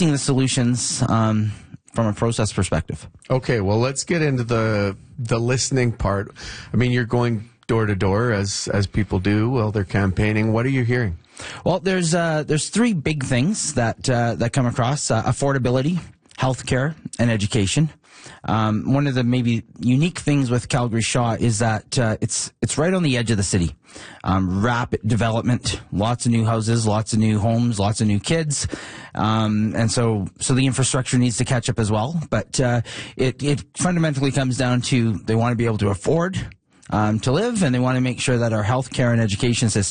seeing the solutions from a process perspective. Okay, well, let's get into the listening part. I mean, you're going door to door as people do while they're campaigning. What are you hearing? Well, there's three big things that come across: affordability, healthcare, and education. One of the maybe unique things with Calgary Shaw is that it's right on the edge of the city. Rapid development, lots of new houses, lots of new homes, lots of new kids, and so the infrastructure needs to catch up as well. But it fundamentally comes down to they want to be able to afford to live, and they want to make sure that our healthcare and education system